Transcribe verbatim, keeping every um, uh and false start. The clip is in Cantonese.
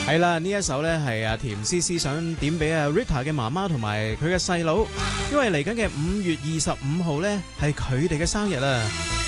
係啦，呢一首呢係阿甜絲絲想點俾阿 Rita 嘅媽媽同埋佢嘅細佬，因為嚟緊嘅五月二十五號呢係佢哋嘅生日啊！